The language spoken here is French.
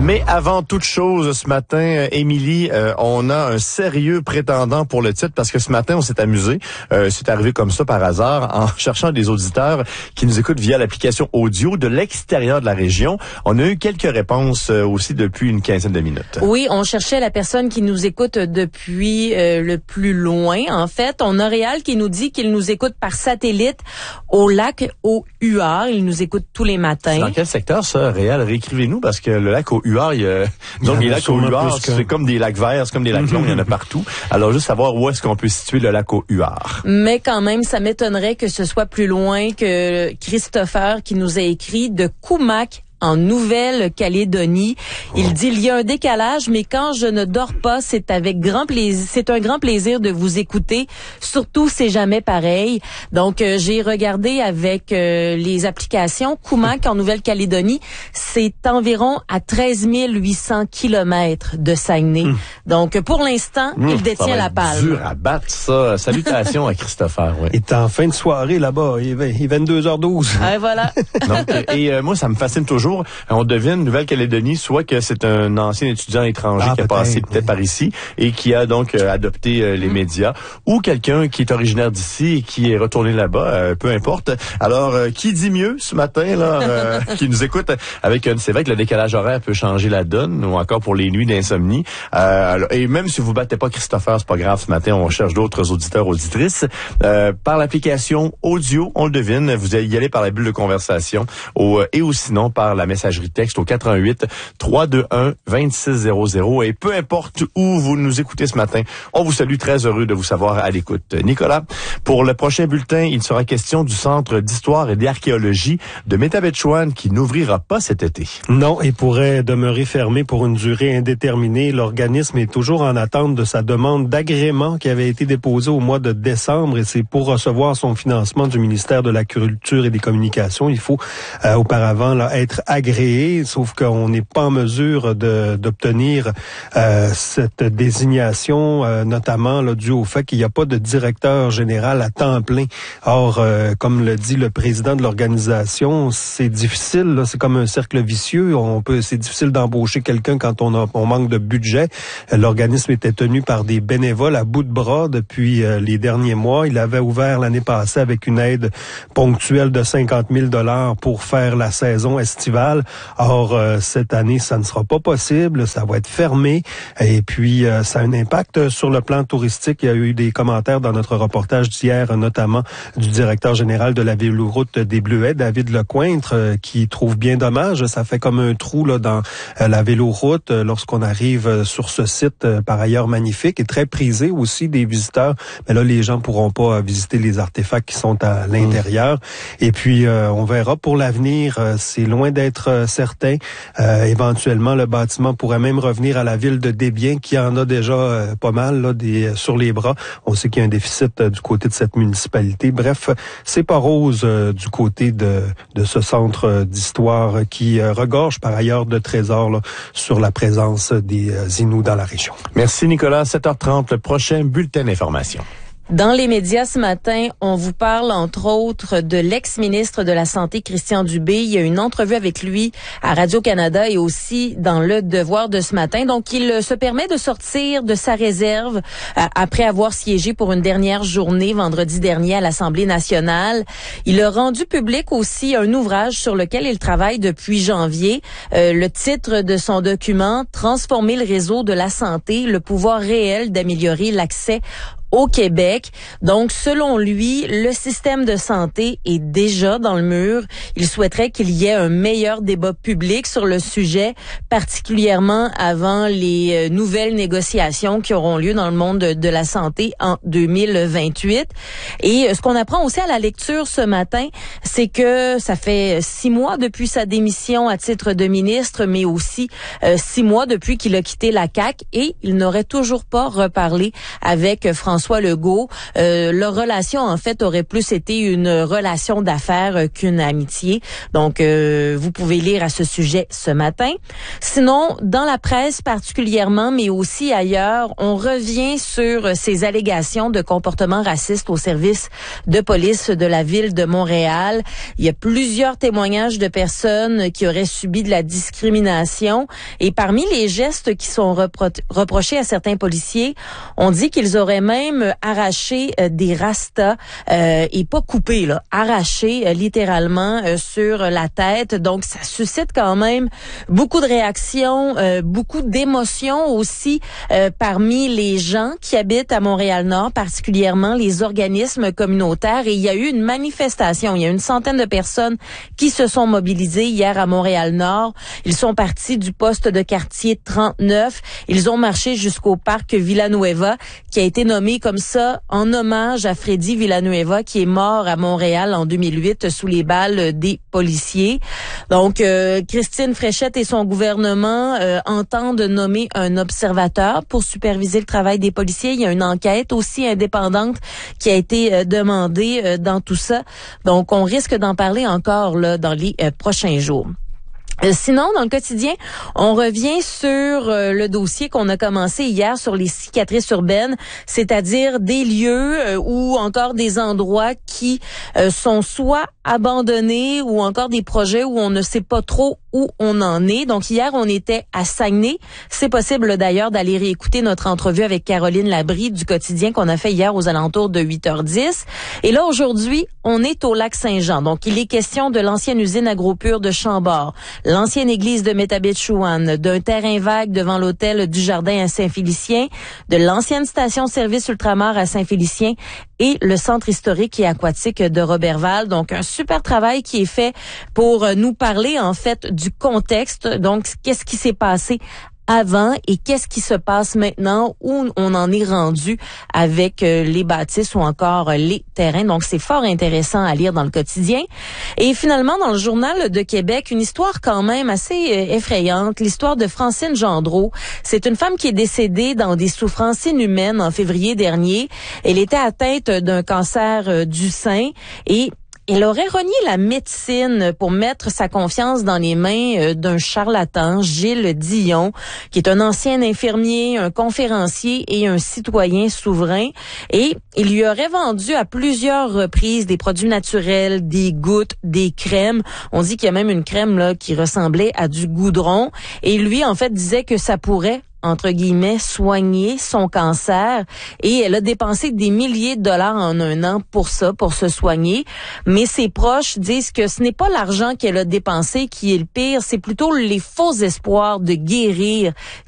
Mais avant toute chose, ce matin, Émilie, on a un sérieux prétendant pour le titre parce que ce matin, on s'est amusé. C'est arrivé comme ça par hasard en cherchant des auditeurs qui nous écoutent via l'application audio de l'extérieur de la région. On a eu quelques réponses aussi depuis une quinzaine de minutes. Oui, on cherchait la personne qui nous écoute depuis le plus loin. En fait, on a Réal qui nous dit qu'il nous écoute par satellite au lac au Huard. Il nous écoute tous les matins. C'est dans quel secteur ça, Réal? Réécrivez-nous parce que le lac au Huard, donc les lacs au Huard, c'est comme des lacs verts, c'est comme des lacs longs, il y en a partout. Alors juste savoir où est-ce qu'on peut situer le lac au Huard. Mais quand même, ça m'étonnerait que ce soit plus loin que Christopher qui nous a écrit de Coumac en Nouvelle-Calédonie. Il dit, il y a un décalage, mais quand je ne dors pas, c'est avec grand plaisir, c'est un grand plaisir de vous écouter. Surtout, c'est jamais pareil. Donc, j'ai regardé avec les applications. Coumac en Nouvelle-Calédonie, c'est environ à 13 800 kilomètres de Saguenay. Donc, pour l'instant, il détient la palme. Dur à battre, ça. Salutations à Christopher. Ouais. Il est en fin de soirée là-bas. Il est 22h12. Ah, voilà. Donc, moi, ça me fascine toujours. On devine Nouvelle-Calédonie, soit que c'est un ancien étudiant étranger qui a passé peut-être par ici et qui a donc adopté les médias, ou quelqu'un qui est originaire d'ici et qui est retourné là-bas, peu importe. Alors, qui dit mieux ce matin, là, qui nous écoute avec c'est vrai que le décalage horaire peut changer la donne, ou encore pour les nuits d'insomnie. Et même si vous battez pas Christopher, c'est pas grave, ce matin, on cherche d'autres auditeurs, auditrices. Par l'application audio, on le devine, vous y allez par la bulle de conversation, et ou sinon par la messagerie texte au 88 321 2600, et peu importe où vous nous écoutez ce matin, on vous salue, très heureux de vous savoir à l'écoute. Nicolas, pour le prochain bulletin, il sera question du Centre d'histoire et d'archéologie de Métabetchouan qui n'ouvrira pas cet été. Non, et pourrait demeurer fermé pour une durée indéterminée. L'organisme est toujours en attente de sa demande d'agrément qui avait été déposée au mois de décembre, et c'est pour recevoir son financement du ministère de la Culture et des Communications. Il faut auparavant être agréé, sauf qu'on n'est pas en mesure d'obtenir cette désignation, notamment dû au fait qu'il n'y a pas de directeur général à temps plein. Or, comme le dit le président de l'organisation, c'est difficile, là, c'est comme un cercle vicieux. C'est difficile d'embaucher quelqu'un quand on manque de budget. L'organisme était tenu par des bénévoles à bout de bras depuis les derniers mois. Il avait ouvert l'année passée avec une aide ponctuelle de 50 000 $ pour faire la saison estivale. Or, cette année, ça ne sera pas possible. Ça va être fermé. Et puis, ça a un impact sur le plan touristique. Il y a eu des commentaires dans notre reportage d'hier, notamment du directeur général de la Véloroute des Bleuets, David Lecointre, qui trouve bien dommage. Ça fait comme un trou là dans la Véloroute lorsqu'on arrive sur ce site, par ailleurs magnifique et très prisé aussi des visiteurs. Mais là, les gens pourront pas visiter les artefacts qui sont à l'intérieur. Et puis, on verra pour l'avenir. C'est loin d'être certain. Éventuellement, le bâtiment pourrait même revenir à la ville de Desbiens, qui en a déjà pas mal là, sur les bras. On sait qu'il y a un déficit du côté de cette municipalité. Bref, c'est pas rose du côté de ce centre d'histoire qui regorge par ailleurs de trésors là, sur la présence des Inuits dans la région. Merci Nicolas. 7h30, le prochain bulletin d'information. Dans les médias ce matin, on vous parle entre autres de l'ex-ministre de la Santé, Christian Dubé. Il y a une entrevue avec lui à Radio-Canada et aussi dans Le Devoir de ce matin. Donc, il se permet de sortir de sa réserve après avoir siégé pour une dernière journée vendredi dernier à l'Assemblée nationale. Il a rendu public aussi un ouvrage sur lequel il travaille depuis janvier. Le titre de son document, « Transformer le réseau de la santé, le pouvoir réel d'améliorer l'accès au Québec. » Donc, selon lui, le système de santé est déjà dans le mur. Il souhaiterait qu'il y ait un meilleur débat public sur le sujet, particulièrement avant les nouvelles négociations qui auront lieu dans le monde de la santé en 2028. Et ce qu'on apprend aussi à la lecture ce matin, c'est que ça fait 6 mois depuis sa démission à titre de ministre, mais aussi 6 mois depuis qu'il a quitté la CAQ, et il n'aurait toujours pas reparlé avec François François Legault. Leur relation, en fait, aurait plus été une relation d'affaires qu'une amitié. Donc, vous pouvez lire à ce sujet ce matin. Sinon, dans la presse particulièrement, mais aussi ailleurs, on revient sur ces allégations de comportement raciste au service de police de la ville de Montréal. Il y a plusieurs témoignages de personnes qui auraient subi de la discrimination. Et parmi les gestes qui sont reprochés à certains policiers, on dit qu'ils auraient même arraché des rastas et pas coupé, là, arraché littéralement sur la tête. Donc, ça suscite quand même beaucoup de réactions, beaucoup d'émotions aussi parmi les gens qui habitent à Montréal-Nord, particulièrement les organismes communautaires. Et il y a eu une manifestation. Il y a une centaine de personnes qui se sont mobilisées hier à Montréal-Nord. Ils sont partis du poste de quartier 39. Ils ont marché jusqu'au parc Villanueva, qui a été nommé comme ça en hommage à Freddy Villanueva, qui est mort à Montréal en 2008 sous les balles des policiers. Donc, Christine Fréchette et son gouvernement entendent nommer un observateur pour superviser le travail des policiers. Il y a une enquête aussi indépendante qui a été demandée dans tout ça. Donc, on risque d'en parler encore là dans les prochains jours. Sinon, dans le quotidien, on revient sur le dossier qu'on a commencé hier sur les cicatrices urbaines, c'est-à-dire des lieux ou encore des endroits qui sont soit abandonnés ou encore des projets où on ne sait pas trop où on en est. Donc hier, on était à Saguenay. C'est possible d'ailleurs d'aller réécouter notre entrevue avec Caroline Labrie du quotidien qu'on a fait hier aux alentours de 8h10. Et là, aujourd'hui, on est au Lac-Saint-Jean. Donc, il est question de l'ancienne usine AgroPure de Chambord, l'ancienne église de Métabetchouan, d'un terrain vague devant l'hôtel du Jardin à Saint-Félicien, de l'ancienne station-service Ultramar à Saint-Félicien et le centre historique et aquatique de Roberval. Donc, un super travail qui est fait pour nous parler, en fait, du contexte. Donc, qu'est-ce qui s'est passé avant et qu'est-ce qui se passe maintenant, où on en est rendu avec les bâtisses ou encore les terrains. Donc, c'est fort intéressant à lire dans le quotidien. Et finalement, dans le Journal de Québec, une histoire quand même assez effrayante, l'histoire de Francine Gendreau. C'est une femme qui est décédée dans des souffrances inhumaines en février dernier. Elle était atteinte d'un cancer du sein et elle aurait renié la médecine pour mettre sa confiance dans les mains d'un charlatan, Gilles Dion, qui est un ancien infirmier, un conférencier et un citoyen souverain. Et il lui aurait vendu à plusieurs reprises des produits naturels, des gouttes, des crèmes. On dit qu'il y a même une crème là qui ressemblait à du goudron. Et lui, en fait, disait que ça pourrait entre guillemets, soigner son cancer et elle a dépensé des milliers de dollars en un an pour ça, pour se soigner. Mais ses proches disent que ce n'est pas l'argent qu'elle a dépensé qui est le pire, c'est plutôt les faux espoirs de guérir